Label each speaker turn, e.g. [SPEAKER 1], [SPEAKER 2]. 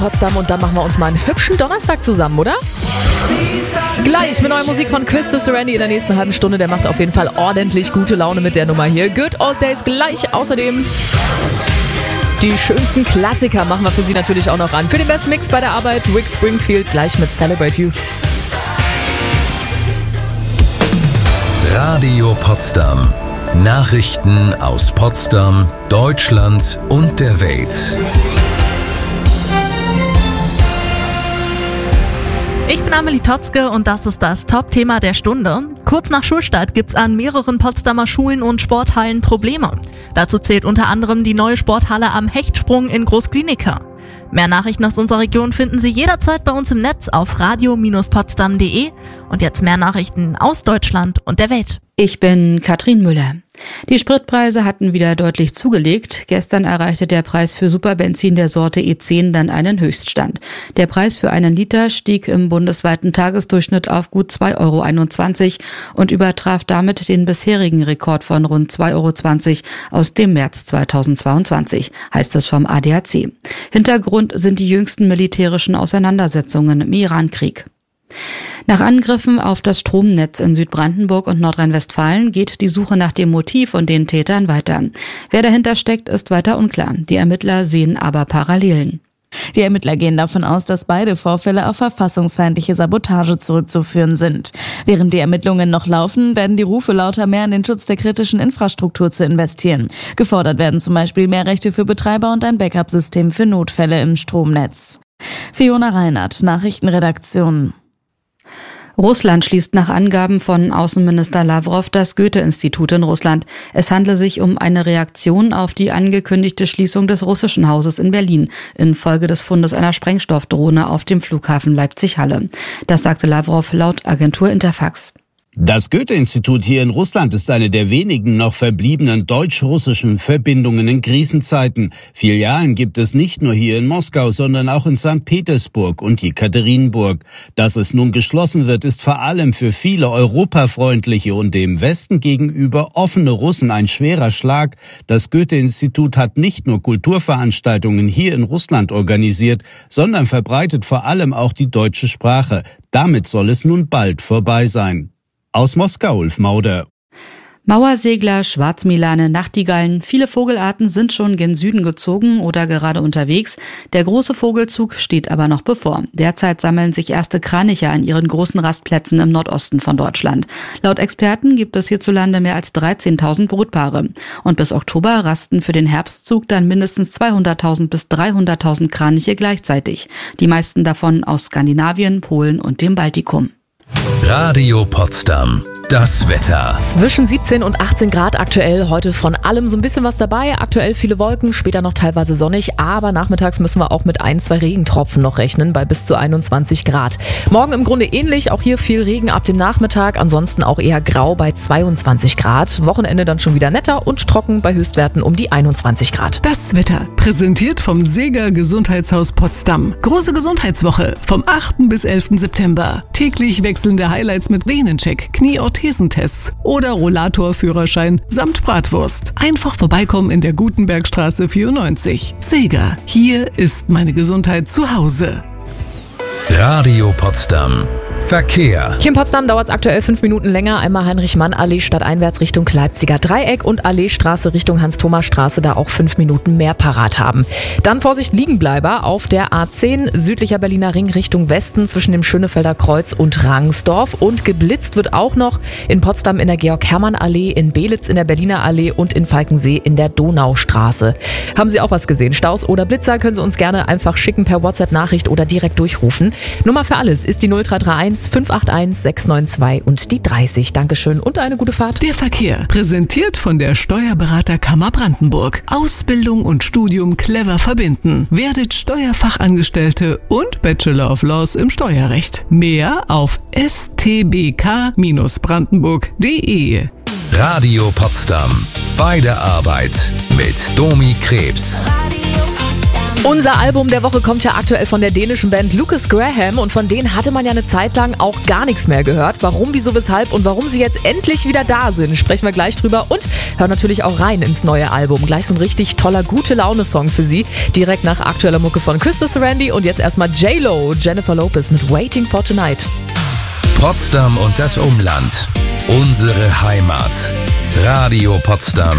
[SPEAKER 1] Potsdam und dann machen wir uns mal einen hübschen Donnerstag zusammen, oder? Gleich mit neuer Musik von Chris Serenity in der nächsten halben Stunde. Der macht auf jeden Fall ordentlich gute Laune mit der Nummer hier. Good Old Days gleich. Außerdem die schönsten Klassiker machen wir für Sie natürlich auch noch an. Für den besten Mix bei der Arbeit Rick Springfield gleich mit Celebrate Youth.
[SPEAKER 2] Radio Potsdam. Nachrichten aus Potsdam, Deutschland und der Welt.
[SPEAKER 3] Ich bin Amelie Totzke und das ist das Top-Thema der Stunde. Kurz nach Schulstart gibt's an mehreren Potsdamer Schulen und Sporthallen Probleme. Dazu zählt unter anderem die neue Sporthalle am Hechtsprung in Großklinika. Mehr Nachrichten aus unserer Region finden Sie jederzeit bei uns im Netz auf radio-potsdam.de. Und jetzt mehr Nachrichten aus Deutschland und der Welt.
[SPEAKER 4] Ich bin Katrin Müller. Die Spritpreise hatten wieder deutlich zugelegt. Gestern erreichte der Preis für Superbenzin der Sorte E10 dann einen Höchststand. Der Preis für einen Liter stieg im bundesweiten Tagesdurchschnitt auf gut 2,21 € und übertraf damit den bisherigen Rekord von rund 2,20 € aus dem März 2022, heißt es vom ADAC. Hintergrund sind die jüngsten militärischen Auseinandersetzungen im Irankrieg. Nach Angriffen auf das Stromnetz in Südbrandenburg und Nordrhein-Westfalen geht die Suche nach dem Motiv und den Tätern weiter. Wer dahinter steckt, ist weiter unklar. Die Ermittler sehen aber Parallelen.
[SPEAKER 3] Die Ermittler gehen davon aus, dass beide Vorfälle auf verfassungsfeindliche Sabotage zurückzuführen sind. Während die Ermittlungen noch laufen, werden die Rufe lauter, mehr in den Schutz der kritischen Infrastruktur zu investieren. Gefordert werden zum Beispiel mehr Rechte für Betreiber und ein Backup-System für Notfälle im Stromnetz. Fiona Reinhardt, Nachrichtenredaktion.
[SPEAKER 4] Russland schließt nach Angaben von Außenminister Lavrov das Goethe-Institut in Russland. Es handle sich um eine Reaktion auf die angekündigte Schließung des russischen Hauses in Berlin infolge des Fundes einer Sprengstoffdrohne auf dem Flughafen Leipzig-Halle. Das sagte Lavrov laut Agentur Interfax.
[SPEAKER 5] Das Goethe-Institut hier in Russland ist eine der wenigen noch verbliebenen deutsch-russischen Verbindungen in Krisenzeiten. Filialen gibt es nicht nur hier in Moskau, sondern auch in St. Petersburg und Jekaterinburg. Dass es nun geschlossen wird, ist vor allem für viele europafreundliche und dem Westen gegenüber offene Russen ein schwerer Schlag. Das Goethe-Institut hat nicht nur Kulturveranstaltungen hier in Russland organisiert, sondern verbreitet vor allem auch die deutsgen Sprache. Damit soll es nun bald vorbei sein. Aus Moskau, Ulf Mauder.
[SPEAKER 4] Mauersegler, Schwarzmilane, Nachtigallen, viele Vogelarten sind schon gen Süden gezogen oder gerade unterwegs. Der große Vogelzug steht aber noch bevor. Derzeit sammeln sich erste Kraniche an ihren großen Rastplätzen im Nordosten von Deutschland. Laut Experten gibt es hierzulande mehr als 13.000 Brutpaare. Und bis Oktober rasten für den Herbstzug dann mindestens 200.000 bis 300.000 Kraniche gleichzeitig. Die meisten davon aus Skandinavien, Polen und dem Baltikum.
[SPEAKER 2] Radio Potsdam. Das Wetter.
[SPEAKER 1] Zwischen 17 und 18 Grad aktuell. Heute von allem so ein bisschen was dabei. Aktuell viele Wolken, später noch teilweise sonnig. Aber nachmittags müssen wir auch mit 1-2 Regentropfen noch rechnen bei bis zu 21 Grad. Morgen im Grunde ähnlich. Auch hier viel Regen ab dem Nachmittag. Ansonsten auch eher grau bei 22 Grad. Wochenende dann schon wieder netter und trocken bei Höchstwerten um die 21 Grad.
[SPEAKER 6] Das Wetter. Präsentiert vom Seeger Gesundheitshaus Potsdam. Große Gesundheitswoche vom 8. bis 11. September. Täglich wechselnde Highlights mit Venencheck, Knieorthesentests oder Rollatorführerschein samt Bratwurst. Einfach vorbeikommen in der Gutenbergstraße 94. Seeger, hier ist meine Gesundheit zu Hause.
[SPEAKER 2] Radio Potsdam. Verkehr.
[SPEAKER 1] Hier in Potsdam dauert es aktuell 5 Minuten länger. Einmal Heinrich-Mann-Allee stadteinwärts Richtung Leipziger Dreieck und Alleestraße Richtung Hans-Thomas-Straße, da auch 5 Minuten mehr parat haben. Dann Vorsicht Liegenbleiber auf der A10 südlicher Berliner Ring Richtung Westen zwischen dem Schönefelder Kreuz und Rangsdorf. Und geblitzt wird auch noch in Potsdam in der Georg-Hermann-Allee, in Belitz in der Berliner Allee und in Falkensee in der Donaustraße. Haben Sie auch was gesehen? Staus oder Blitzer können Sie uns gerne einfach schicken per WhatsApp-Nachricht oder direkt durchrufen. Nummer für alles ist die 0331 581 692 und die 30. Dankeschön und eine gute Fahrt.
[SPEAKER 6] Der Verkehr. Präsentiert von der Steuerberaterkammer Brandenburg. Ausbildung und Studium clever verbinden. Werdet Steuerfachangestellte und Bachelor of Laws im Steuerrecht. Mehr auf stbk-brandenburg.de.
[SPEAKER 2] Radio Potsdam. Bei der Arbeit mit Domi Krebs.
[SPEAKER 7] Radio Potsdam.
[SPEAKER 1] Unser Album der Woche kommt ja aktuell von der dänischen Band Lucas Graham und von denen hatte man ja eine Zeit lang auch gar nichts mehr gehört. Warum, wieso, weshalb und warum sie jetzt endlich wieder da sind, sprechen wir gleich drüber und hören natürlich auch rein ins neue Album. Gleich so ein richtig toller Gute-Laune-Song für Sie, direkt nach aktueller Mucke von Krista Sarandí und jetzt erstmal J-Lo, Jennifer Lopez mit Waiting for Tonight.
[SPEAKER 2] Potsdam und das Umland. Unsere Heimat. Radio Potsdam